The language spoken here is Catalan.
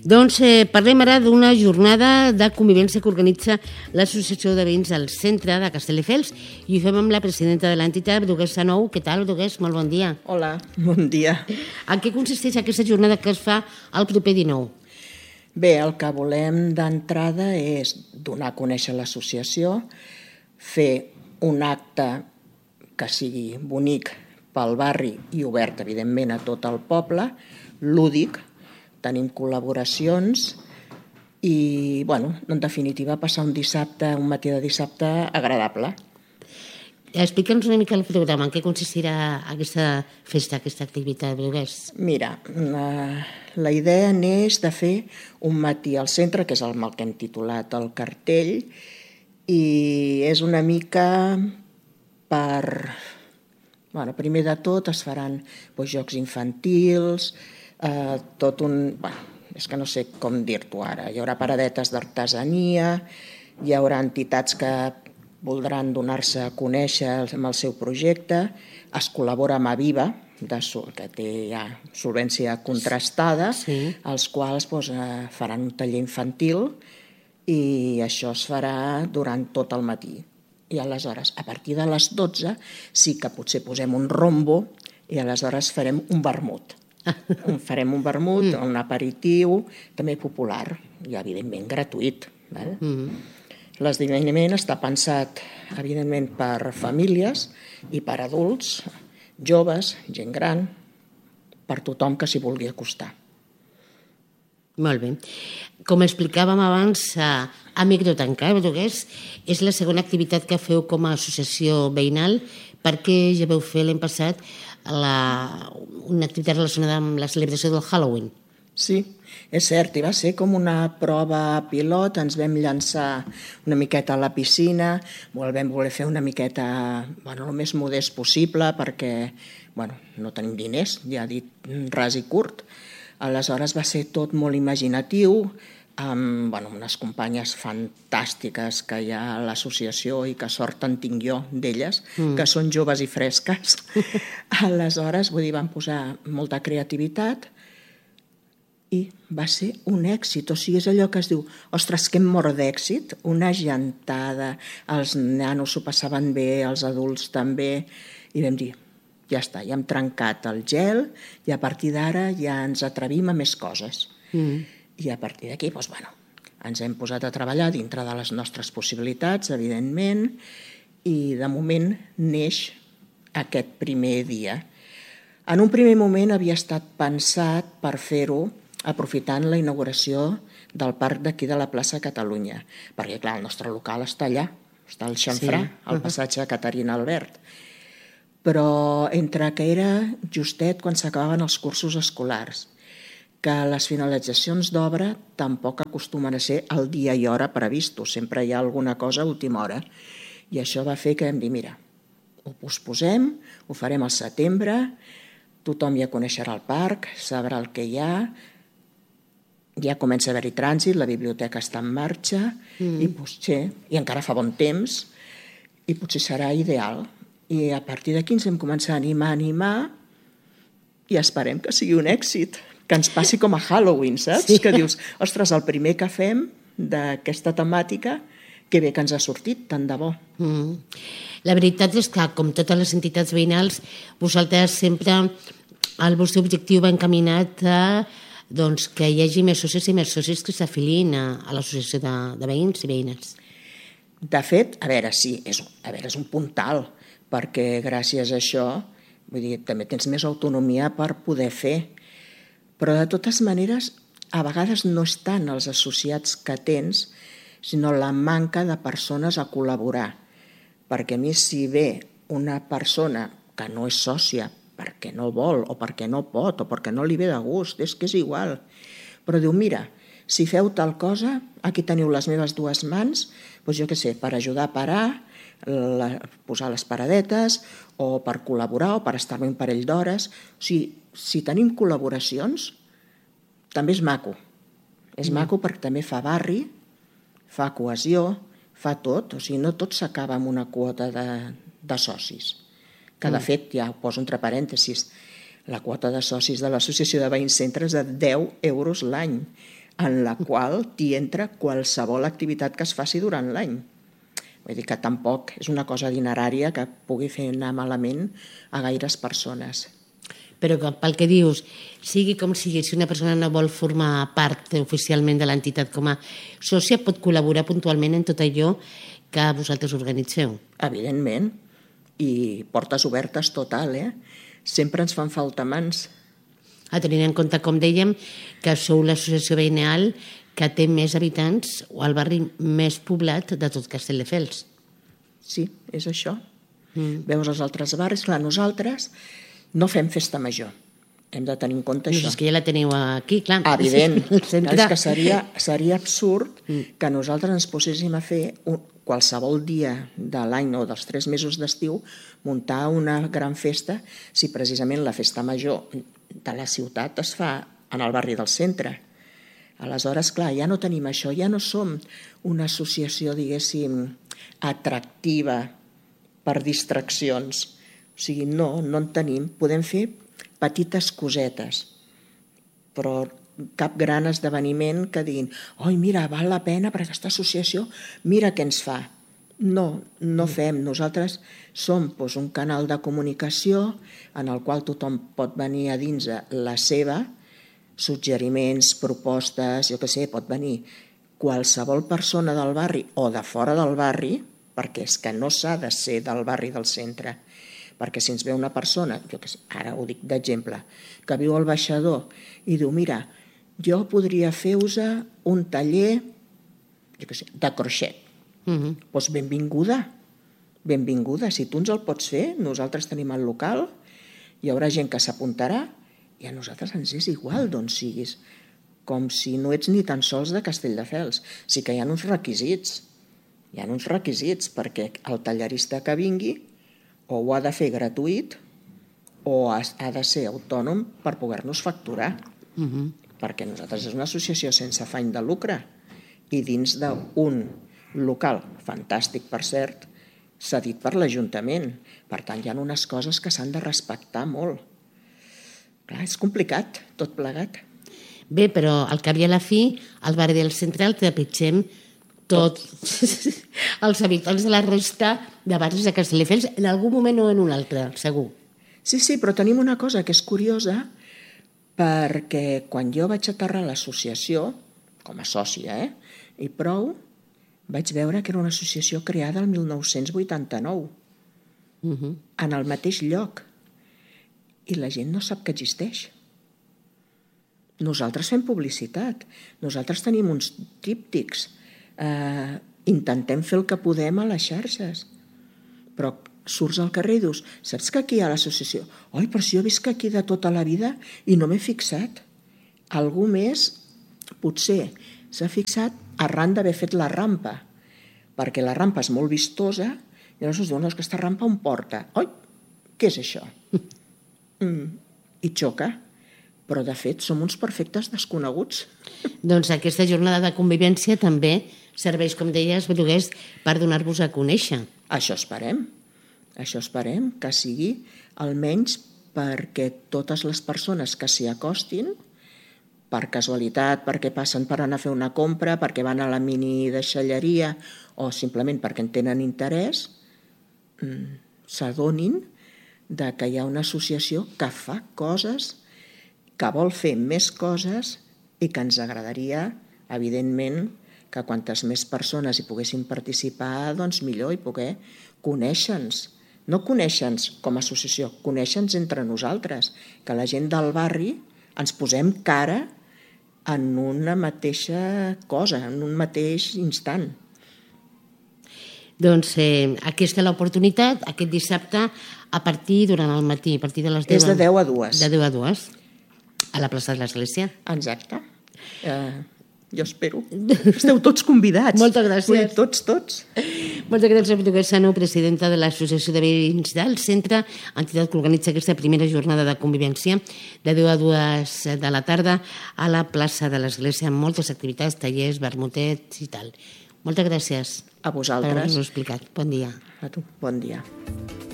Doncs parlem ara d'una jornada de convivència que organitza l'Associació de Veïns del Centre de Castelldefels i ho fem amb la presidenta de l'entitat, Brugués Sanou. Què tal, Brugués? Molt bon dia. Hola, bon dia. En què consisteix aquesta jornada que es fa el proper 19? Bé, el que volem d'entrada és donar a conèixer l'associació, fer un acte que sigui bonic pel barri i obert, evidentment, a tot el poble, lúdic. Tenim col·laboracions i, en definitiva, passar un matí de dissabte agradable. Explica'ns una mica el programa, en què consistirà aquesta festa, aquesta activitat, Brugués? Mira, la idea neix de fer un matí al centre, que és el que hem titulat el cartell, i és una mica per... primer de tot es faran jocs infantils, és que no sé com dir-t'ho ara. Hi haurà paradetes d'artesania, hi haurà entitats que voldran donar-se a conèixer amb el seu projecte, es col·labora amb Aviva, que té ja solvència contrastada, els quals faran un taller infantil i això es farà durant tot el matí. I aleshores, a partir de les 12, sí que potser posem un rombo i aleshores farem un vermut. Farem un vermut, un aperitiu, també popular i, evidentment, gratuït. L'esdeveniment està pensat, evidentment, per famílies i per adults, joves, gent gran, per tothom que s'hi vulgui acostar. Molt bé. Com explicàvem abans, a Microtancar, Brugués, és la segona activitat que feu com a associació veïnal, perquè ja veu fer l'any passat una activitat relacionada amb la celebració del Halloween. Sí, és cert, i va ser com una prova pilot, ens vam llançar una miqueta a la piscina, vam voler fer una miqueta el més modest possible perquè no tenim diners, ja dit ras i curt. Aleshores va ser tot molt imaginatiu, amb unes companyes fantàstiques que hi ha a l'associació i que sort en tinc jo d'elles, que són joves i fresques. Aleshores, vam posar molta creativitat i va ser un èxit. O sigui, és allò que es diu, ostres, que hem mort d'èxit, una gentada, els nanos s'ho passaven bé, els adults també, i vam dir, ja està, ja hem trencat el gel i a partir d'ara ja ens atrevim a més coses. I a partir d'aquí, ens hem posat a treballar dintre de les nostres possibilitats, evidentment, i de moment neix aquest primer dia. En un primer moment havia estat pensat per fer-ho aprofitant la inauguració del parc d'aquí de la plaça Catalunya, perquè, clar, el nostre local està allà, està al Xamfrà, al passatge Caterina Albert. Però entre que era justet quan s'acabaven els cursos escolars, que les finalitzacions d'obra tampoc acostumen a ser el dia i hora previstos, sempre hi ha alguna cosa a última hora. I això va fer que vam dir, mira, ho posposem, ho farem al setembre, tothom ja coneixerà el parc, sabrà el que hi ha, ja comença a haver-hi trànsit, la biblioteca està en marxa, i encara fa bon temps, i potser serà ideal. I a partir d'aquí ens hem començat a animar, i esperem que sigui un èxit, que ens passi com a Halloween, saps? Sí. Que dius, ostres, el primer que fem d'aquesta temàtica, que bé que ens ha sortit, tant de bo. La veritat és que, com totes les entitats veïnals, vosaltres sempre el vostre objectiu va encaminat a que hi hagi més socis i més socis que s'afilin a l'associació de veïns i veïnes. De fet, sí, és un puntal, perquè gràcies a això també tens més autonomia per poder fer. Però de totes maneres, a vegades no és tant els associats que tens, sinó la manca de persones a col·laborar. Perquè a mi si ve una persona que no és sòcia perquè no vol, o perquè no pot, o perquè no li ve de gust, és que és igual. Però diu, mira, si feu tal cosa, aquí teniu les meves dues mans, jo què sé, per ajudar a parar, posar les paradetes, o per col·laborar, o per estar-me un parell d'hores. O sigui, si tenim col·laboracions, també és maco. És maco perquè també fa barri, fa cohesió, fa tot. O sigui, no tot s'acaba amb una quota de socis. Que, de fet, ja ho poso entre parèntesis, la quota de socis de l'Associació de Veïns Centres és de 10 euros l'any. en la qual t'hi entra qualsevol activitat que es faci durant l'any. Vull dir que tampoc és una cosa dinerària que pugui fer anar malament a gaires persones. Però pel que dius, sigui com sigui, si una persona no vol formar part oficialment de l'entitat com a sòcia, pot col·laborar puntualment en tot allò que vosaltres organitzeu. Evidentment, i portes obertes total, Sempre ens fan falta mans. Tenint en compte, com dèiem, que sou l'associació veïnal que té més habitants o el barri més poblat de tot Castelldefels. Sí, és això. Veus els altres barris, clar, nosaltres no fem festa major. Hem de tenir en compte això. És que ja la teniu aquí, clar. Evident. És que seria absurd que nosaltres ens poséssim a fer qualsevol dia de l'any o dels 3 mesos d'estiu muntar una gran festa si precisament la festa major de la ciutat es fa en el barri del centre. Aleshores, clar, ja no tenim això, ja no som una associació, diguéssim, atractiva per distraccions. O sigui, no en tenim. Podem fer petites cosetes, però cap gran esdeveniment que diguin «Oi, mira, val la pena per aquesta associació, mira què ens fa». No fem. Nosaltres som un canal de comunicació en el qual tothom pot venir a dins la seva, suggeriments, propostes, jo què sé, pot venir qualsevol persona del barri o de fora del barri, perquè és que no s'ha de ser del barri del centre, perquè si ens ve una persona, jo què sé, ara ho dic d'exemple, que viu al Baixador i diu, mira, jo podria fer-vos un taller, jo què sé, de crochet. Doncs benvinguda, si tu ens el pots fer, nosaltres tenim el local, hi haurà gent que s'apuntarà i a nosaltres ens és igual d'on siguis, com si no ets ni tan sols de Castelldefels. Sí que hi ha uns requisits, perquè el tallerista que vingui o ho ha de fer gratuït o ha de ser autònom per poder-nos facturar, perquè nosaltres és una associació sense afany de lucre i dins d'un local fantàstic, per cert, cedit per l'Ajuntament. Per tant, hi ha unes coses que s'han de respectar molt. Clar, és complicat, tot plegat. Bé, però al cap i a la fi, al barri del Central trepitgem tots els habitants de la resta de barris de Castelldefels en algun moment o en un altre, segur. Sí, però tenim una cosa que és curiosa, perquè quan jo vaig aterrar a l'associació, com a sòcia, i prou, vaig veure que era una associació creada el 1989, en el mateix lloc, i la gent no sap que existeix. Nosaltres fem publicitat, nosaltres tenim uns tríptics, intentem fer el que podem a les xarxes, però surts al carrer i dius, saps que aquí hi ha l'associació? Oi, però si jo visc aquí de tota la vida i no m'he fixat. Algú més potser s'ha fixat arran d'haver fet la rampa, perquè la rampa és molt vistosa i llavors es diu, no, és que aquesta rampa on porta? Oi, què és això? I xoca. Però, de fet, som uns perfectes desconeguts. Doncs aquesta jornada de convivència també serveix, com deies, Berrugués, per donar-vos a conèixer. Això esperem, que sigui almenys perquè totes les persones que s'hi acostin, per casualitat, perquè passen per anar a fer una compra, perquè van a la mini deixalleria o simplement perquè en tenen interès, s'adonin que hi ha una associació que fa coses, que vol fer més coses i que ens agradaria, evidentment, que quantes més persones hi poguessin participar, doncs millor, i poder conèixer-nos. No conèixer-nos com a associació, conèixer-nos entre nosaltres, que la gent del barri ens posem cara en una mateixa cosa, en un mateix instant. Doncs aquesta és l'oportunitat, aquest dissabte, a partir durant el matí, a partir de les 10. És de 10 a 2. De 10 a 2, a la plaça de l'Església. Exacte. Jo espero. Esteu tots convidats. Moltes gràcies. Tots. Moltes gràcies, Berrugués Sano, presidenta de l'Associació de Veïns del Centre, entitat que organitza aquesta primera jornada de convivència de 10 a 2 de la tarda a la plaça de l'Església, amb moltes activitats, tallers, vermutets i tal. Moltes gràcies. A vosaltres. Per haver-nos explicat. Bon dia. A tu. Bon dia.